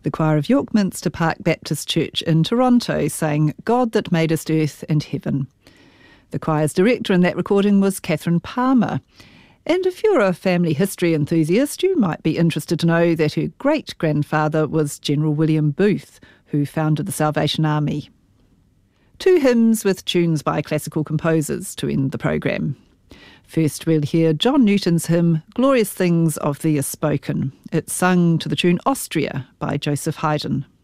The choir of York Minster Park Baptist Church in Toronto sang God That Made Us Earth and Heaven. The choir's director in that recording was Catherine Palmer. And if you're a family history enthusiast, you might be interested to know that her great-grandfather was General William Booth, who founded the Salvation Army. 2 hymns with tunes by classical composers to end the programme. First, we'll hear John Newton's hymn, Glorious Things of Thee Are Spoken. It's sung to the tune Austria by Joseph Haydn.